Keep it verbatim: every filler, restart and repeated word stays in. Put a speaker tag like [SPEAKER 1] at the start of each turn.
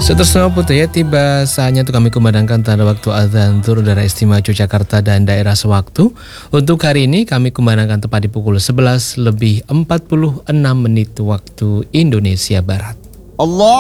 [SPEAKER 1] Seterusnya Putri ya, tiba saatnya untuk kami kumandangkan tanda waktu azan Zuhur Daerah Istimewa Yogyakarta dan daerah sewaktu. Untuk hari ini kami kumandangkan tepat di pukul sebelas lebih empat puluh enam menit waktu Indonesia Barat.
[SPEAKER 2] Allah